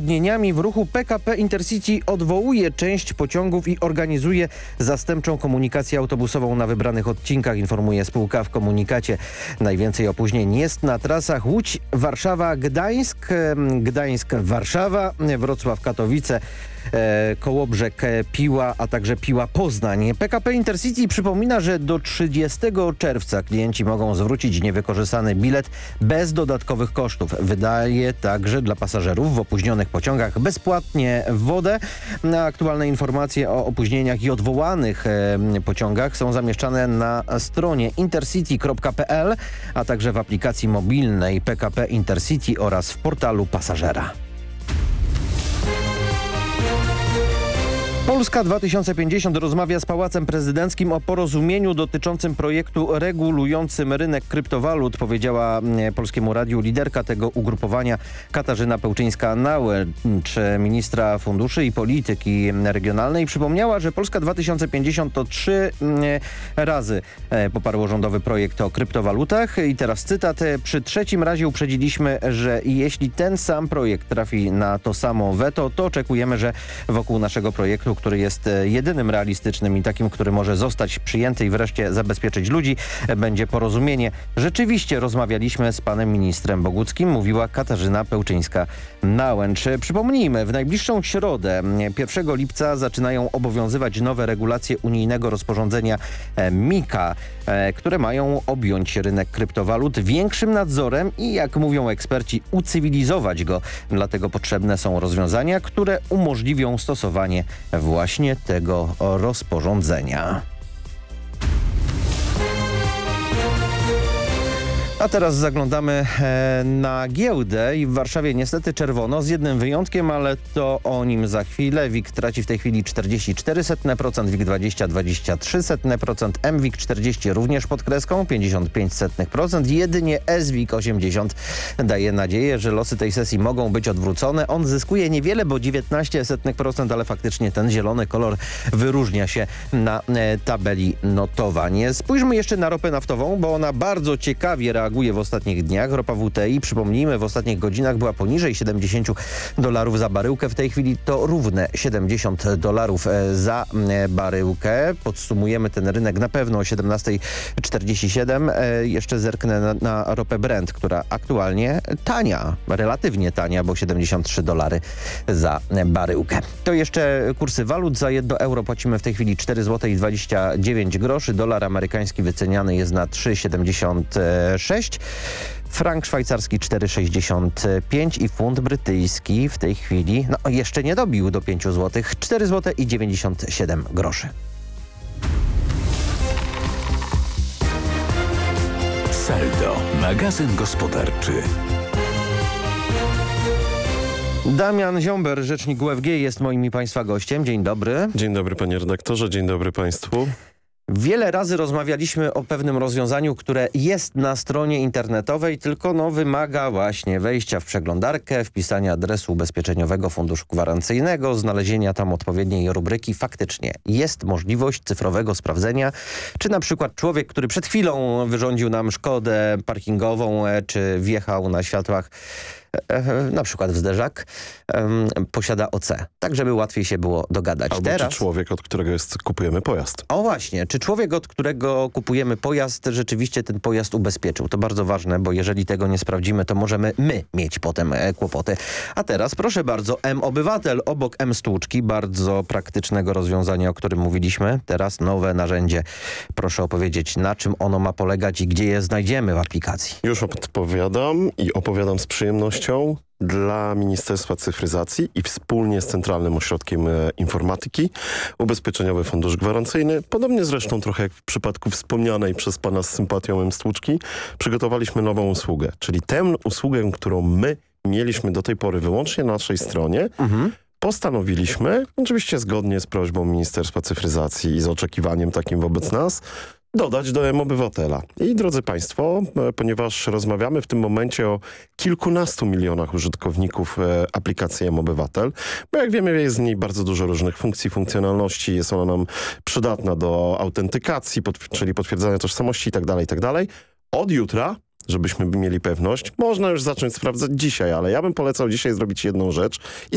utrudnieniami w ruchu PKP Intercity odwołuje część pociągów i organizuje zastępczą komunikację autobusową na wybranych odcinkach, informuje spółka w komunikacie. Najwięcej opóźnień jest na trasach Łódź, Warszawa, Gdańsk, Gdańsk-Warszawa, Wrocław-Katowice, Kołobrzeg, Piła, a także Piła-Poznań. PKP Intercity przypomina, że do 30 czerwca klienci mogą zwrócić niewykorzystany bilet bez dodatkowych kosztów. Wydaje także dla pasażerów w opóźnionych pociągach bezpłatnie wodę. Aktualne informacje o opóźnieniach i odwołanych pociągach są zamieszczane na stronie intercity.pl, a także w aplikacji mobilnej PKP Intercity oraz w portalu pasażera. Polska 2050 rozmawia z Pałacem Prezydenckim o porozumieniu dotyczącym projektu regulującym rynek kryptowalut, powiedziała Polskiemu Radiu liderka tego ugrupowania Katarzyna Pełczyńska-Nałęcz, ministra funduszy i polityki regionalnej. Przypomniała, że Polska 2050 to 3 razy poparło rządowy projekt o kryptowalutach i teraz cytat: przy trzecim razie uprzedziliśmy, że jeśli ten sam projekt trafi na to samo weto, to oczekujemy, że wokół naszego projektu, który jest jedynym realistycznym i takim, który może zostać przyjęty i wreszcie zabezpieczyć ludzi, będzie porozumienie. Rzeczywiście rozmawialiśmy z panem ministrem Boguckim, mówiła Katarzyna Pełczyńska-Nałęcz. Przypomnijmy, w najbliższą środę, 1 lipca, zaczynają obowiązywać nowe regulacje unijnego rozporządzenia MiCA, które mają objąć rynek kryptowalut większym nadzorem i, jak mówią eksperci, ucywilizować go. Dlatego potrzebne są rozwiązania, które umożliwią stosowanie właśnie tego rozporządzenia. A teraz zaglądamy na giełdę i w Warszawie niestety czerwono, z jednym wyjątkiem, ale to o nim za chwilę. WIG traci w tej chwili 0,44%, WIG 20 23%, MWIG 40 również pod kreską 0,55%. Jedynie SWIG 80 daje nadzieję, że losy tej sesji mogą być odwrócone. On zyskuje niewiele, bo 0,19%, ale faktycznie ten zielony kolor wyróżnia się na tabeli notowań. Spójrzmy jeszcze na ropę naftową, bo ona bardzo ciekawie reaguje w ostatnich dniach. Ropa WTI, przypomnijmy, w ostatnich godzinach była poniżej $70 za baryłkę. W tej chwili to równe $70 za baryłkę. Podsumujemy ten rynek na pewno o 17:47. Jeszcze zerknę na ropę Brent, która aktualnie tania, relatywnie tania, bo $73 za baryłkę. To jeszcze kursy walut. Za 1 euro płacimy w tej chwili 4,29 zł. Dolar amerykański wyceniany jest na 3,76. Frank szwajcarski 4,65 i funt brytyjski w tej chwili jeszcze nie dobił do 5 zł. 4,97 zł. Saldo, magazyn gospodarczy. Damian Ziomber, rzecznik UFG, jest moim i państwa gościem. Dzień dobry. Dzień dobry, panie redaktorze, dzień dobry państwu. Wiele razy rozmawialiśmy o pewnym rozwiązaniu, które jest na stronie internetowej, tylko wymaga właśnie wejścia w przeglądarkę, wpisania adresu ubezpieczeniowego funduszu gwarancyjnego, znalezienia tam odpowiedniej rubryki. Faktycznie jest możliwość cyfrowego sprawdzenia, czy na przykład człowiek, który przed chwilą wyrządził nam szkodę parkingową, czy wjechał na światłach, na przykład w zderzak, posiada OC, tak żeby łatwiej się było dogadać. Albo czy człowiek, od którego kupujemy pojazd. O właśnie, czy człowiek, od którego kupujemy pojazd, rzeczywiście ten pojazd ubezpieczył. To bardzo ważne, bo jeżeli tego nie sprawdzimy, to możemy my mieć potem kłopoty. A teraz proszę bardzo, M-Obywatel obok M-Stłuczki, bardzo praktycznego rozwiązania, o którym mówiliśmy. Teraz nowe narzędzie. Proszę opowiedzieć, na czym ono ma polegać i gdzie je znajdziemy w aplikacji. Już odpowiadam i opowiadam z przyjemnością. Dla Ministerstwa Cyfryzacji i wspólnie z Centralnym Ośrodkiem Informatyki Ubezpieczeniowy Fundusz Gwarancyjny, podobnie zresztą trochę jak w przypadku wspomnianej przez pana z sympatią M-Stłuczki, przygotowaliśmy nową usługę, czyli tę usługę, którą my mieliśmy do tej pory wyłącznie na naszej stronie, postanowiliśmy, oczywiście zgodnie z prośbą Ministerstwa Cyfryzacji i z oczekiwaniem takim wobec nas, dodać do M-Obywatela. I drodzy państwo, ponieważ rozmawiamy w tym momencie o kilkunastu milionach użytkowników aplikacji M-Obywatel, bo jak wiemy jest w niej bardzo dużo różnych funkcji, funkcjonalności, jest ona nam przydatna do autentykacji, czyli potwierdzania tożsamości itd., itd. Od jutra, żebyśmy mieli pewność, można już zacząć sprawdzać dzisiaj, ale ja bym polecał dzisiaj zrobić jedną rzecz i